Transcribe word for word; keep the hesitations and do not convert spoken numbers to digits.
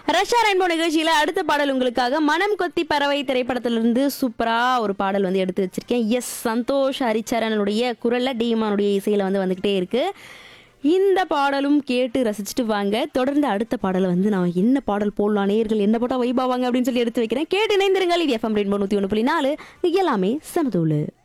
Russia rainbow நிகழ்ச்சியில அடுத்த பாடல் உங்களுக்காக மனம் கொத்தி பறவை திரைப்படத்திலிருந்து சூப்பரா ஒரு பாடல் வந்து எடுத்து வச்சிருக்கேன். எஸ் சந்தோஷ் ஹரிச்சரனுடைய குரல்ல டீமானுடைய இசையில வந்து வந்துகிட்டே இருக்கு. இந்த பாடலும் கேட்டு ரசிச்சுட்டு வாங்க. தொடர்ந்து அடுத்த பாடலை வந்து நான் என்ன பாடல் போடலாம், நேயர்கள் என்ன போட்டா வைபாவாங்க அப்படின்னு சொல்லி எடுத்து வைக்கிறேன். கேட்டு இணைந்திருங்கள். இது எஃப்எம் ரெயின்போ நூத்தி ஒன்று புள்ளி நாலு எல்லாமே சமதூளு.